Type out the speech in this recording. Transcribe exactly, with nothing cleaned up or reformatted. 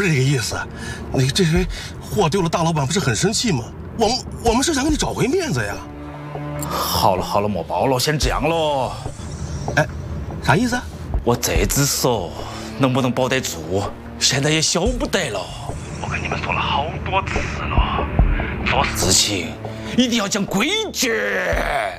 是这个意思，你这回货丢了，大老板不是很生气吗？我们我们是想给你找回面子呀。 好了好了，莫报了，先这样喽。 哎，啥意思？ 我这只手能不能保得住，现在也晓不得了。我跟你们说了好多次了，做事情一定要讲规矩。